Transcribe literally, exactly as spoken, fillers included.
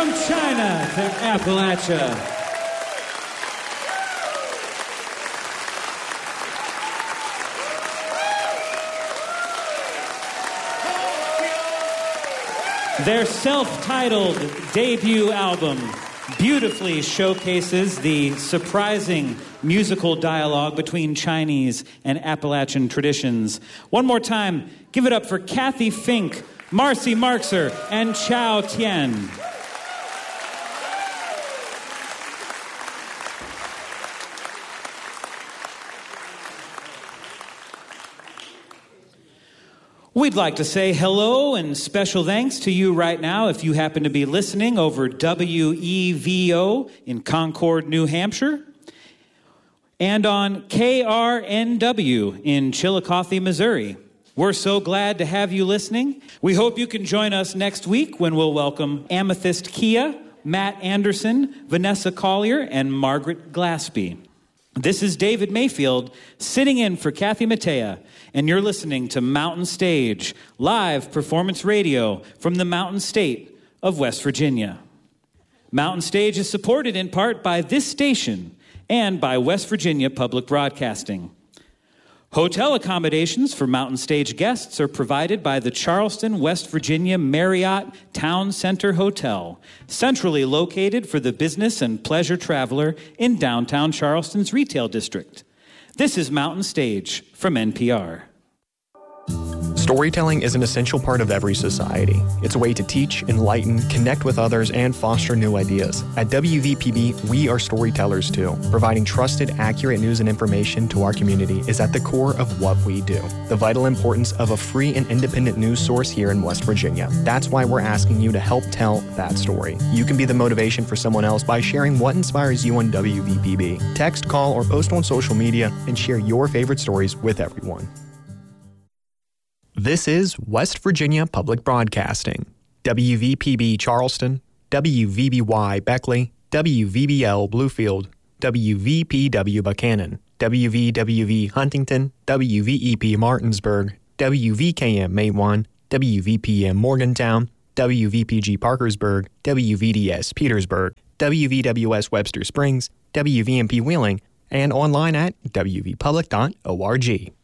From China to Appalachia. Their self-titled debut album beautifully showcases the surprising musical dialogue between Chinese and Appalachian traditions. One more time, give it up for Kathy Fink, Marcy Marxer, and Chao Tian. We'd like to say hello and special thanks to you right now if you happen to be listening over W E V O in Concord, New Hampshire, and on K R N W in Chillicothe, Missouri. We're so glad to have you listening. We hope you can join us next week when we'll welcome Amethyst Kia, Matt Anderson, Vanessa Collier, and Margaret Glaspie. This is David Mayfield sitting in for Kathy Mattea, and you're listening to Mountain Stage, live performance radio from the Mountain State of West Virginia. Mountain Stage is supported in part by this station and by West Virginia Public Broadcasting. Hotel accommodations for Mountain Stage guests are provided by the Charleston, West Virginia Marriott Town Center Hotel, centrally located for the business and pleasure traveler in downtown Charleston's retail district. This is Mountain Stage from N P R. Storytelling is an essential part of every society. It's a way to teach, enlighten, connect with others, and foster new ideas. At W V P B, we are storytellers too. Providing trusted, accurate news and information to our community is at the core of what we do. The vital importance of a free and independent news source here in West Virginia. That's why we're asking you to help tell that story. You can be the motivation for someone else by sharing what inspires you on W V P B. Text, call, or post on social media and share your favorite stories with everyone. This is West Virginia Public Broadcasting, W V P B Charleston, W V B Y Beckley, W V B L Bluefield, W V P W Buchanan, W V W V Huntington, W V E P Martinsburg, W V K M Maywan, W V P M Morgantown, W V P G Parkersburg, W V D S Petersburg, W V W S Webster Springs, W V M P Wheeling, and online at W V public dot org.